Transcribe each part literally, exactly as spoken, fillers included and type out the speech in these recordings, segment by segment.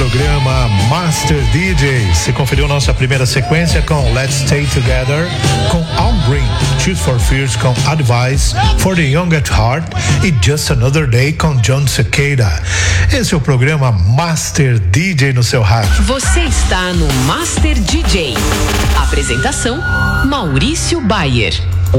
programa Master D J. Você conferiu nossa primeira sequência com Let's Stay Together, com Al Green, Tears for Fears com Advice, For the Young at Heart e Just Another Day com John Cicada. Esse é o programa Master D J no seu rádio. Você está no Master D J. Apresentação: Maurício Bayer.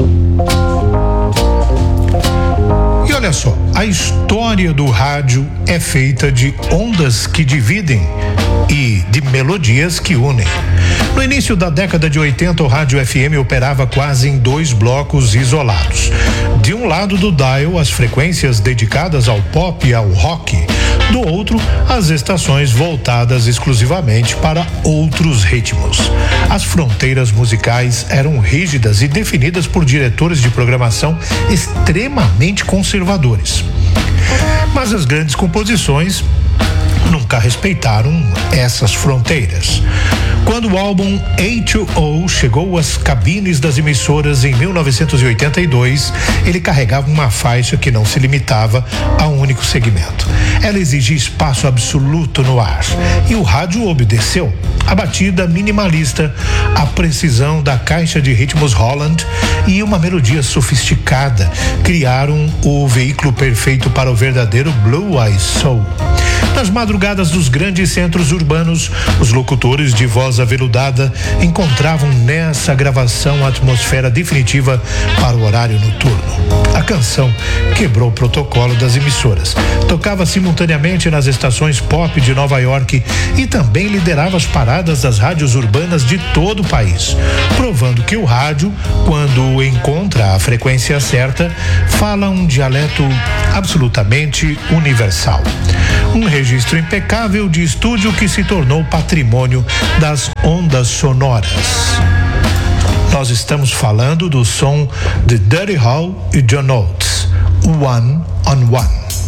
E olha só, a história do rádio é feita de ondas que dividem e de melodias que unem. No início da década de oitenta, o rádio F M operava quase em dois blocos isolados. De um lado do dial, as frequências dedicadas ao pop e ao rock. Do outro, as estações voltadas exclusivamente para outros ritmos. As fronteiras musicais eram rígidas e definidas por diretores de programação extremamente conservadores. Mas as grandes composições nunca respeitaram essas fronteiras. Quando o álbum A dois O chegou às cabines das emissoras em mil novecentos e oitenta e dois, ele carregava uma faixa que não se limitava a um único segmento. Ela exigia espaço absoluto no ar e o rádio obedeceu. A batida minimalista, a precisão da caixa de ritmos Holland e uma melodia sofisticada criaram o veículo perfeito para o verdadeiro Blue Eye Soul. Nas madrugadas dos grandes centros urbanos, os locutores de voz aveludada encontravam nessa gravação a atmosfera definitiva para o horário noturno. A canção quebrou o protocolo das emissoras. Tocava simultaneamente nas estações pop de Nova York e também liderava as paradas das rádios urbanas de todo o país, provando que o rádio, quando encontra a frequência certa, fala um dialeto absolutamente universal. Um registro impecável de estúdio que se tornou patrimônio das ondas sonoras. Nós estamos falando do som de Dirty Hall e John Oates, One on One.